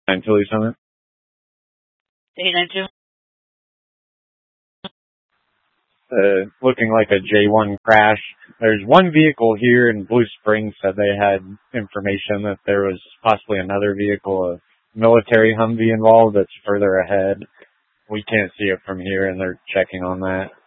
Philly Summit. 892. Looking like a J1 crash. There's one vehicle here in Blue Springs said they had information that there was possibly another vehicle, a military Humvee involved that's further ahead. We can't see it from here, and they're checking on that.